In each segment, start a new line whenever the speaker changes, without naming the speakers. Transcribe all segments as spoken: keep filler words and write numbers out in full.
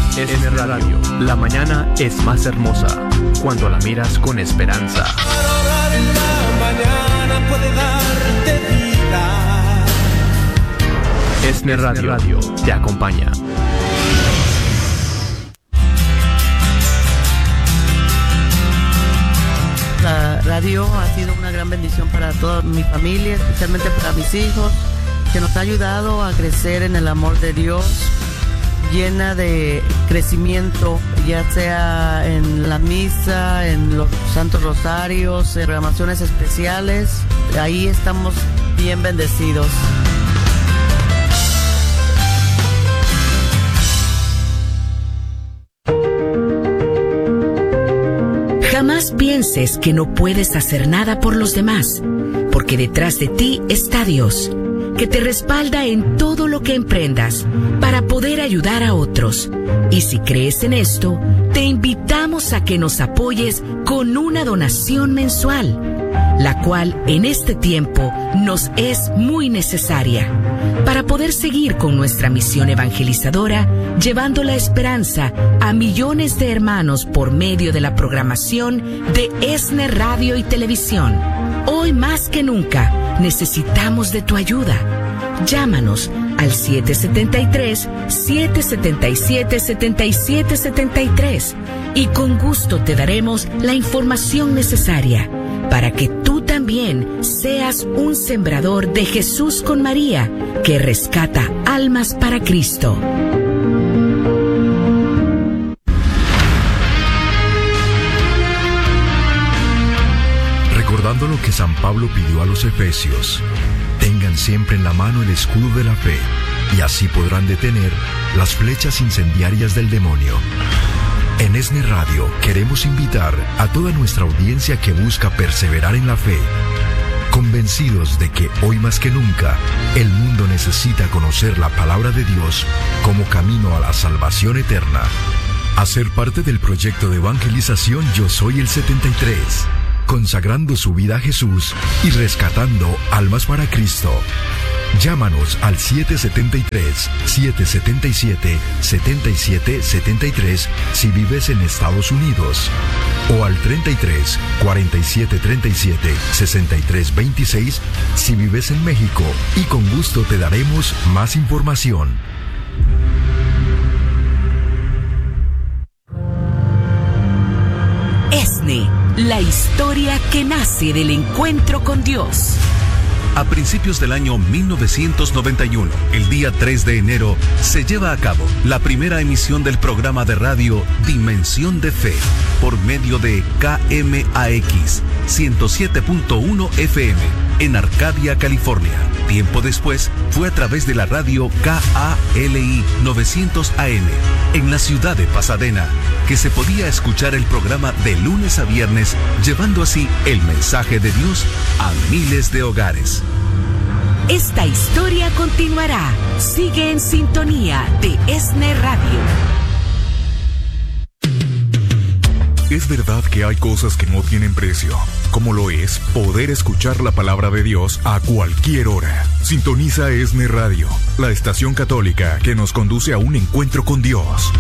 Esne Radio. La mañana es más hermosa cuando la miras con esperanza.
Para orar en la mañana puede darte vida.
Esne Radio, Radio te acompaña.
La radio ha sido una gran bendición para toda mi familia, especialmente para mis hijos, que nos ha ayudado a crecer en el amor de Dios, llena de crecimiento, ya sea en la misa, en los santos rosarios, en programaciones especiales. Ahí estamos bien bendecidos.
Jamás pienses que no puedes hacer nada por los demás, porque detrás de ti está Dios, que te respalda en todo lo que emprendas para poder ayudar a otros. Y si crees en esto, te invitamos a que nos apoyes con una donación mensual, la cual en este tiempo nos es muy necesaria para poder seguir con nuestra misión evangelizadora, llevando la esperanza a millones de hermanos por medio de la programación de Esne Radio y Televisión. Hoy más que nunca necesitamos de tu ayuda. Llámanos al siete siete tres, siete siete siete, siete siete siete tres y con gusto te daremos la información necesaria para que tú también seas un sembrador de Jesús con María que rescata almas para Cristo.
Recordando lo que San Pablo pidió a los efesios, tengan siempre en la mano el escudo de la fe, y así podrán detener las flechas incendiarias del demonio. En Esne Radio queremos invitar a toda nuestra audiencia que busca perseverar en la fe, convencidos de que hoy más que nunca el mundo necesita conocer la palabra de Dios como camino a la salvación eterna. A ser parte del proyecto de evangelización Yo Soy el setenta y tres, consagrando su vida a Jesús y rescatando almas para Cristo. Llámanos al siete siete tres, siete siete siete, siete siete siete tres si vives en Estados Unidos, o al treinta y tres, cuarenta y siete treinta y siete, sesenta y tres veintiséis si vives en México, y con gusto te daremos más información.
Esne, la historia que nace del encuentro con Dios.
A principios del año mil novecientos noventa y uno, el día tres de enero, se lleva a cabo la primera emisión del programa de radio Dimensión de Fe por medio de K M A X ciento siete punto uno F M en Arcadia, California. Tiempo después fue a través de la radio K A L I novecientos A M en la ciudad de Pasadena, que se podía escuchar el programa de lunes a viernes, llevando así el mensaje de Dios a miles de hogares.
Esta historia continuará. Sigue en sintonía de Esne Radio.
Es verdad que hay cosas que no tienen precio, como lo es poder escuchar la palabra de Dios a cualquier hora. Sintoniza Esne Radio, la estación católica que nos conduce a un encuentro con Dios.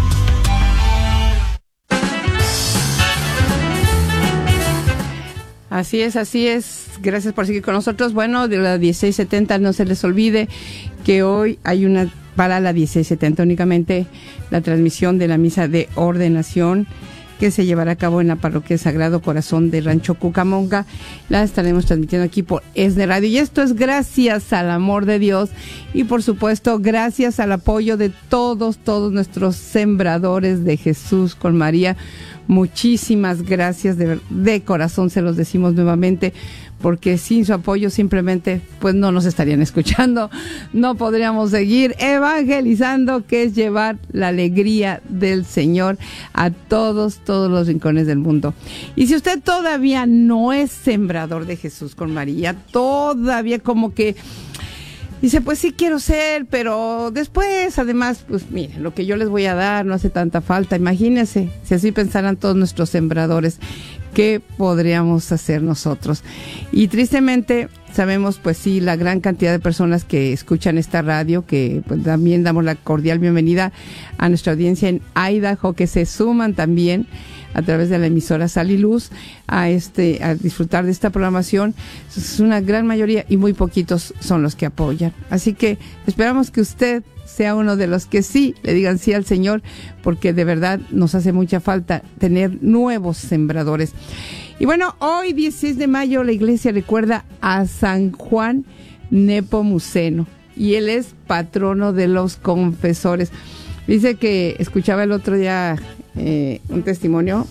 Así es, así es. Gracias por seguir con nosotros. Bueno, de la dieciséis setenta no se les olvide que hoy hay una, para la dieciséis setenta únicamente, la transmisión de la misa de ordenación que se llevará a cabo en la parroquia Sagrado Corazón de Rancho Cucamonga. La estaremos transmitiendo aquí por Esne Radio. Y esto es gracias al amor de Dios y, por supuesto, gracias al apoyo de todos, todos nuestros sembradores de Jesús con María. Muchísimas gracias, de, de corazón se los decimos nuevamente, porque sin su apoyo simplemente pues no nos estarían escuchando, no podríamos seguir evangelizando, que es llevar la alegría del Señor a todos, todos los rincones del mundo. Y si usted todavía no es sembrador de Jesús con María, todavía como que dice, pues sí quiero ser, pero después, además, pues miren, lo que yo les voy a dar no hace tanta falta. Imagínense, si así pensaran todos nuestros sembradores, ¿qué podríamos hacer nosotros? Y tristemente, sabemos pues sí la gran cantidad de personas que escuchan esta radio, que pues también damos la cordial bienvenida a nuestra audiencia en Idaho, que se suman también a través de la emisora Sal y Luz a este a disfrutar de esta programación. Es una gran mayoría y muy poquitos son los que apoyan. Así que esperamos que usted sea uno de los que sí le digan sí al Señor, porque de verdad nos hace mucha falta tener nuevos sembradores. Y bueno, hoy dieciséis de mayo la iglesia recuerda a San Juan Nepomuceno y él es patrono de los confesores. Dice que escuchaba el otro día eh, un testimonio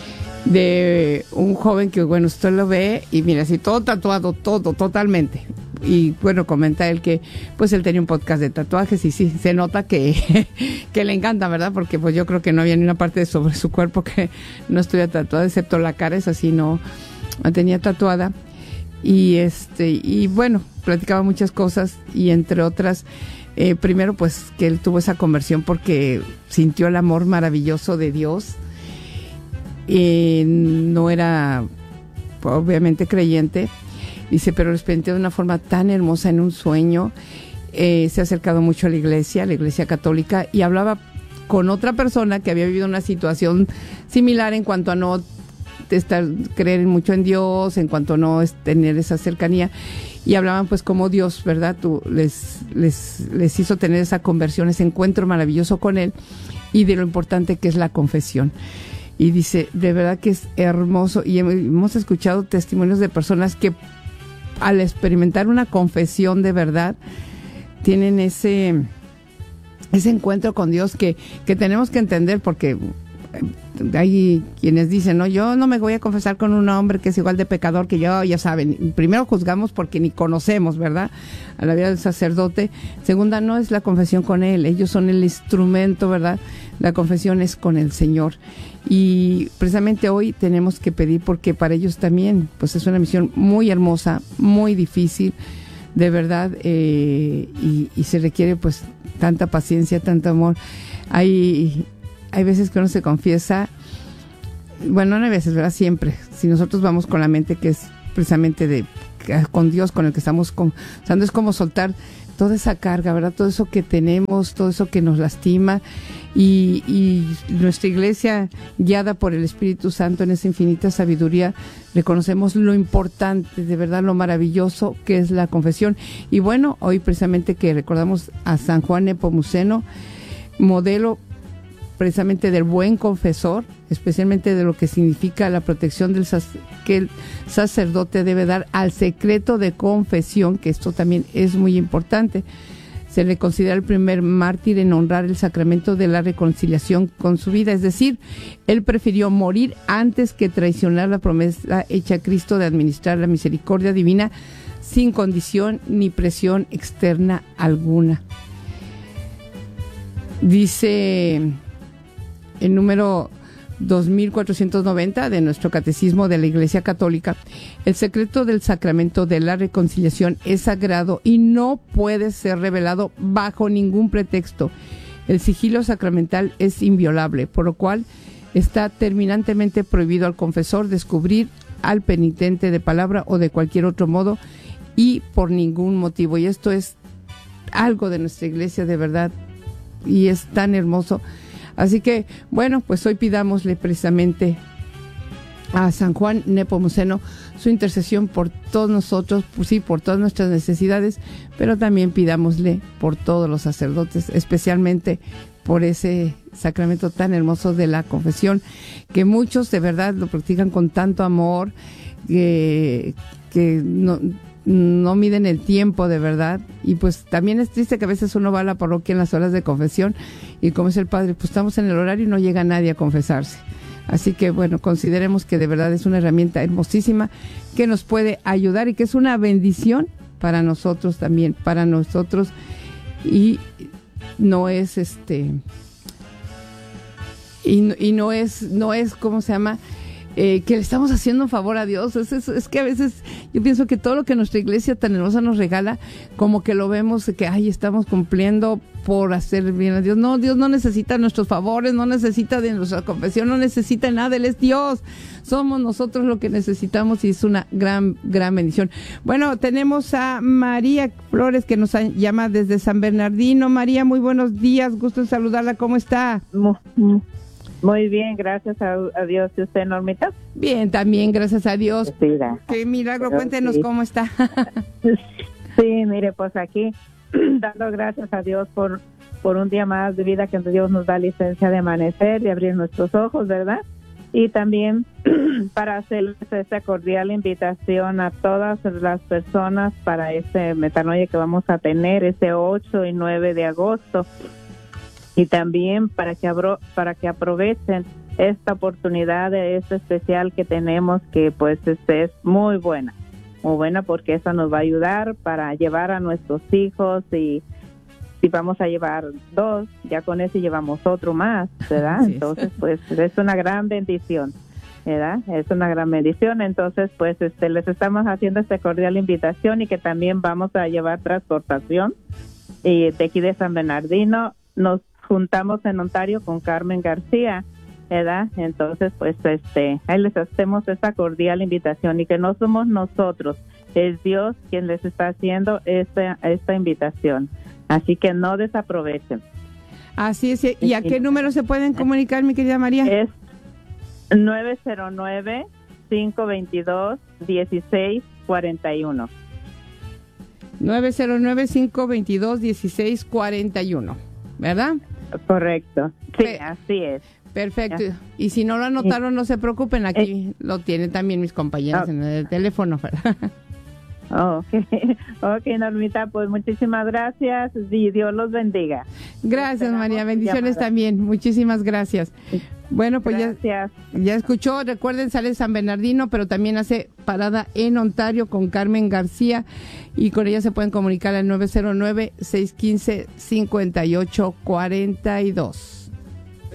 de un joven que, bueno, usted lo ve y mira, así todo tatuado, todo, totalmente. Y bueno, comenta él que pues él tenía un podcast de tatuajes y sí, se nota que, que le encanta, ¿verdad? Porque pues yo creo que no había ni una parte sobre su cuerpo que no estuviera tatuada, excepto la cara, esa sí no la tenía tatuada. Y este y bueno, platicaba muchas cosas y entre otras, eh, primero pues que él tuvo esa conversión porque sintió el amor maravilloso de Dios. Eh, no era obviamente creyente. Dice, pero lo experimenté de una forma tan hermosa en un sueño. Eh, se ha acercado mucho a la iglesia, a la iglesia católica, y hablaba con otra persona que había vivido una situación similar en cuanto a no estar, creer mucho en Dios, en cuanto a no tener esa cercanía. Y hablaban pues como Dios, ¿verdad? Tú, les, les, les hizo tener esa conversión, ese encuentro maravilloso con Él y de lo importante que es la confesión. Y dice, de verdad que es hermoso. Y hemos escuchado testimonios de personas que al experimentar una confesión de verdad, tienen ese, ese encuentro con Dios que, que tenemos que entender, porque hay quienes dicen, no, yo no me voy a confesar con un hombre que es igual de pecador que yo. Ya saben, primero juzgamos porque ni conocemos, ¿verdad?, a la vida del sacerdote. Segunda, no es la confesión con él, ellos son el instrumento, ¿verdad? La confesión es con el Señor. Y precisamente hoy tenemos que pedir, porque para ellos también pues es una misión muy hermosa, muy difícil, de verdad, eh, y, y se requiere pues tanta paciencia, tanto amor. Hay, hay veces que uno se confiesa, bueno, no hay veces, ¿verdad? Siempre, si nosotros vamos con la mente que es precisamente de con Dios, con el que estamos conversando, es como soltar toda esa carga, ¿verdad? Todo eso que tenemos, todo eso que nos lastima. Y, y nuestra iglesia, guiada por el Espíritu Santo en esa infinita sabiduría, reconocemos lo importante, de verdad, lo maravilloso que es la confesión. Y bueno, hoy precisamente que recordamos a San Juan Nepomuceno, modelo precisamente del buen confesor, especialmente de lo que significa la protección del sac- que el sacerdote debe dar al secreto de confesión, que esto también es muy importante. Se le considera el primer mártir en honrar el sacramento de la reconciliación con su vida, es decir, él prefirió morir antes que traicionar la promesa hecha a Cristo de administrar la misericordia divina sin condición ni presión externa alguna. Dice el número dos mil cuatrocientos noventa de nuestro Catecismo de la Iglesia Católica: el secreto del sacramento de la reconciliación es sagrado y no puede ser revelado bajo ningún pretexto. El sigilo sacramental es inviolable, por lo cual está terminantemente prohibido al confesor descubrir al penitente de palabra o de cualquier otro modo y por ningún motivo. Y esto es algo de nuestra iglesia, de verdad, y es tan hermoso. Así que, bueno, pues hoy pidámosle precisamente a San Juan Nepomuceno su intercesión por todos nosotros, pues sí, por todas nuestras necesidades, pero también pidámosle por todos los sacerdotes, especialmente por ese sacramento tan hermoso de la confesión, que muchos de verdad lo practican con tanto amor, que, que no... no miden el tiempo, de verdad. Y pues también es triste que a veces uno va a la parroquia en las horas de confesión y como es el padre, pues estamos en el horario y no llega nadie a confesarse. Así que bueno, consideremos que de verdad es una herramienta hermosísima que nos puede ayudar y que es una bendición para nosotros también, para nosotros, y no es este y, y no es no es ¿cómo se llama? eh, que le estamos haciendo un favor a Dios. Es, es, es que a veces yo pienso que todo lo que nuestra iglesia tan hermosa nos regala, como que lo vemos que, ay, estamos cumpliendo por hacer bien a Dios. No, Dios no necesita nuestros favores, no necesita de nuestra confesión, no necesita nada, Él es Dios. Somos nosotros lo que necesitamos y es una gran, gran bendición. Bueno, tenemos a María Flores que nos llama desde San Bernardino. María, muy buenos días, gusto en saludarla, ¿cómo está?
Muy bien, gracias a, a Dios. ¿Y usted, Normita?
Bien, también, gracias a Dios.
Sí,
qué milagro, cuéntenos sí. cómo está.
Sí, mire, pues aquí dando gracias a Dios por, por un día más de vida que Dios nos da licencia de amanecer, de abrir nuestros ojos, ¿verdad? Y también para hacerles esta cordial invitación a todas las personas para este metanoia que vamos a tener este ocho y nueve de agosto. Y también para que abro, para que aprovechen esta oportunidad de este especial que tenemos, que pues este es muy buena, muy buena porque eso nos va a ayudar para llevar a nuestros hijos y si vamos a llevar dos, ya con ese llevamos otro más, ¿verdad? Sí. Entonces pues es una gran bendición, ¿verdad? Es una gran bendición, entonces pues este les estamos haciendo esta cordial invitación y que también vamos a llevar transportación y de aquí de San Bernardino nos juntamos en Ontario con Carmen García, ¿verdad? Entonces, pues, este, ahí les hacemos esta cordial invitación y que no somos nosotros, es Dios quien les está haciendo esta, esta invitación. Así que no desaprovechen.
Así es. ¿Y a qué número se pueden comunicar, mi querida María?
Es nueve cero nueve, cinco dos dos, uno seis cuatro uno.
nueve cero nueve, cinco dos dos, uno seis cuatro uno, ¿verdad?
Correcto, sí, Pe- así es.
Perfecto, ya. Y si no lo anotaron, no se preocupen, aquí eh. lo tienen también mis compañeras oh. en el teléfono, ¿verdad?
Oh, ok, ok, Normita, pues muchísimas gracias y Dios los bendiga.
Gracias, María, bendiciones también, muchísimas gracias. Bueno, pues ya, ya escuchó, recuerden, sale San Bernardino, pero también hace parada en Ontario con Carmen García y con ella se pueden comunicar al nueve cero nueve, seis uno cinco, cinco ocho cuatro dos.